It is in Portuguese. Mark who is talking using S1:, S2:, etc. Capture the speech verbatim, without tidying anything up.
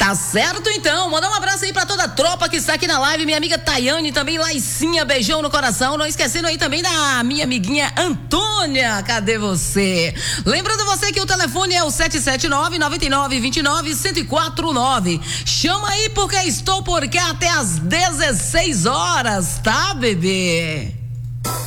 S1: Tá certo, então. Mandar um abraço aí pra toda a tropa que está aqui na live. Minha amiga Tayane, também Laicinha, beijão no coração. Não esquecendo aí também da minha amiguinha Antônia. Cadê você? Lembrando você que o telefone é o sete sete nove, nove nove dois nove, um zero quatro nove. Chama aí porque estou por cá até às dezesseis horas, tá, bebê?